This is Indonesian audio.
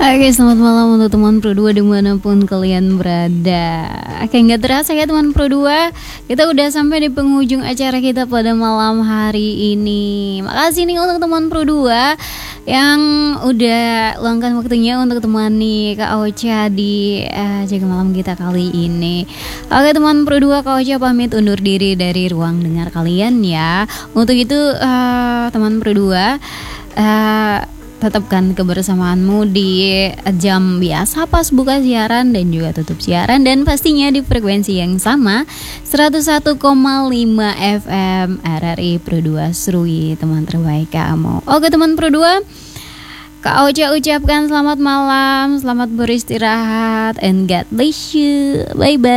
Oke, selamat malam untuk teman Pro 2 dimanapun kalian berada. Oke, nggak terasa ya teman Pro 2, kita udah sampai di penghujung acara kita pada malam hari ini. Makasih nih untuk teman Pro 2 yang udah luangkan waktunya untuk temani Kak Ocha di jaga malam kita kali ini. Oke teman Pro 2, Kak Ocha pamit undur diri dari ruang dengar kalian ya. Untuk itu teman Pro 2, tetapkan kebersamaanmu di jam biasa pas buka siaran dan juga tutup siaran, dan pastinya di frekuensi yang sama 101,5 FM RRI Pro 2 Serui, teman terbaik kamu. Oke teman Pro 2, Kak Ocha ucapkan selamat malam, selamat beristirahat, and God bless you. Bye bye.